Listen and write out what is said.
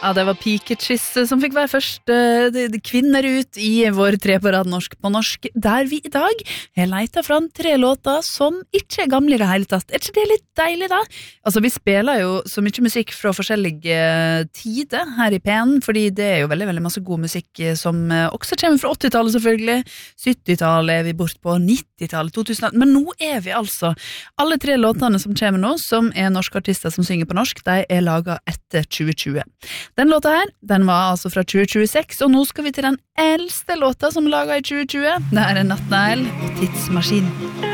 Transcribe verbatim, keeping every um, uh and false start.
Ja, det var Peaches som fikk være først uh, de, de kvinner ut i vår tre på rad norsk på norsk, der vi i dag har leita fram tre låter som ikke er gamle i det hele tatt. Er ikke det litt deilig da? Altså, vi spiller jo så mye musikk fra forskjellige tider her i P N, fordi det er jo veldig, veldig masse god musikk som uh, også kommer fra åttitallet selvfølgelig, syttitallet er vi bort på, nittitallet, to tusen, men nå er vi altså, alle tre låtene som kommer nå, som er norske artister som synger på norsk, de er laget etter tjue tjue. Den låta her, den var altså fra tjue tjueseks, og nå skal vi til den eldste låta som er laget i tjue tjue. Det er en Nattnegl og Tidsmaskin.